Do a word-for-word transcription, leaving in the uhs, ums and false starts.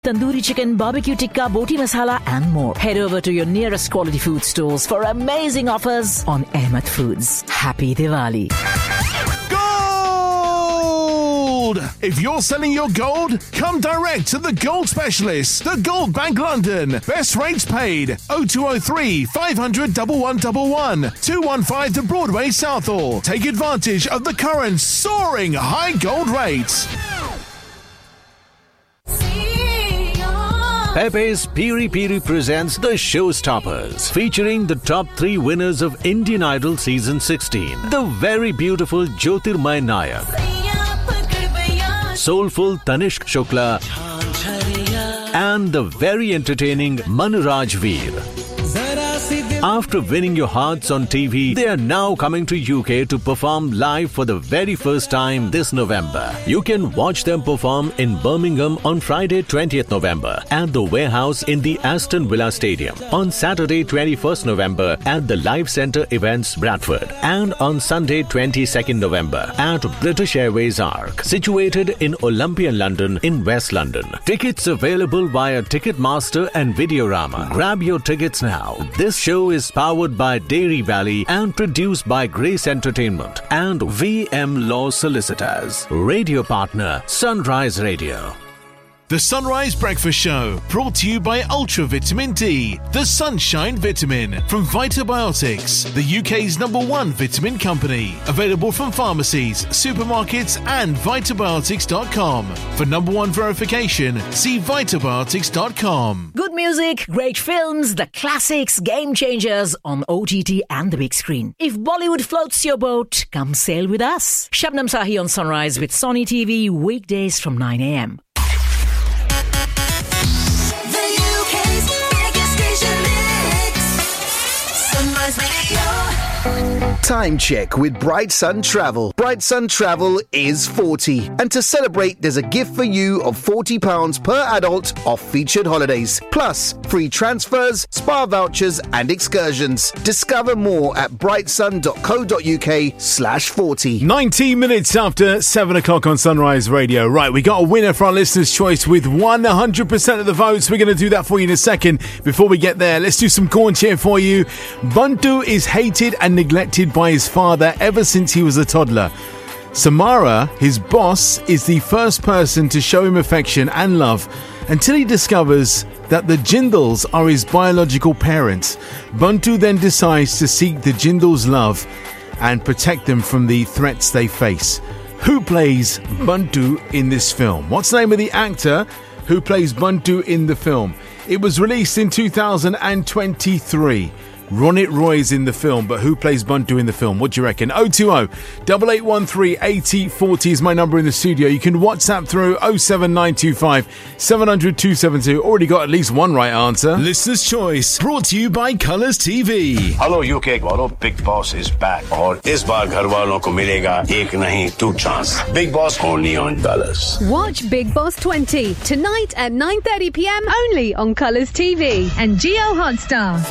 tandoori chicken, barbecue tikka, boti masala and more. Head over to your nearest quality food stores for amazing offers on Ahmed Foods. Happy Diwali. If you're selling your gold, come direct to the Gold Specialist, the Gold Bank London. Best rates paid. oh two oh three, five hundred, one one one one, two one five to Broadway Southall. Take advantage of the current soaring high gold rates. Pepe's Piri Piri presents The Showstoppers, featuring the top three winners of Indian Idol Season sixteen. The very beautiful Jyotirmay Nayak, soulful Tanishq Shukla, and the very entertaining Manraj Veer. After winning your hearts on T V, they are now coming to U K to perform live for the very first time this November. You can watch them perform in Birmingham on Friday twentieth November at the Warehouse in the Aston Villa Stadium, on Saturday twenty-first November at the Live Centre Events Bradford, and on Sunday twenty-second November at British Airways Arc, situated in Olympia, London in West London. Tickets available via Ticketmaster and Videorama. Grab your tickets now. This show is powered by Dairy Valley and produced by Grace Entertainment and V M Law Solicitors. Radio partner Sunrise Radio. The Sunrise Breakfast Show, brought to you by Ultra Vitamin D, the Sunshine Vitamin from Vitabiotics, the U K's number one vitamin company. Available from pharmacies, supermarkets and vitabiotics dot com. For number one verification, see vitabiotics dot com. Good music, great films, the classics, game changers on O T T and the big screen. If Bollywood floats your boat, come sail with us. Shabnam Sahi on Sunrise with Sony T V, weekdays from nine a.m. Time check with Bright Sun Travel. Bright Sun Travel is forty. And to celebrate, there's a gift for you of forty pounds per adult off featured holidays. Plus, free transfers, spa vouchers and excursions. Discover more at brightsun.co.uk slash 40. nineteen minutes after seven o'clock on Sunrise Radio. Right, we got a winner for our listener's choice with one hundred percent of the votes. We're going to do that for you in a second. Before we get there, let's do some corn cheer for you. Buntu is hated and neglected by his father ever since he was a toddler. Samara, his boss, is the first person to show him affection and love until he discovers that the Jindals are his biological parents. Buntu then decides to seek the Jindals' love and protect them from the threats they face. Who plays Buntu in this film? What's the name of the actor who plays Buntu in the film? It was released in two thousand twenty-three. Ronit Roy's in the film, but who plays Buntu in the film? What do you reckon? oh two oh, eight eight one three, eight oh four oh is my number in the studio. You can WhatsApp through oh seven nine two five, seven hundred, two seven two. Already got at least one right answer. Listener's Choice, brought to you by Colours T V. Hello U K वालों, Big Boss is back. और इस बार घर वालों को मिलेगा एक नहीं two chance. Big Boss only on Colours. Watch Big Boss twenty tonight at nine thirty p.m. only on Colours T V and Geo Hotstar.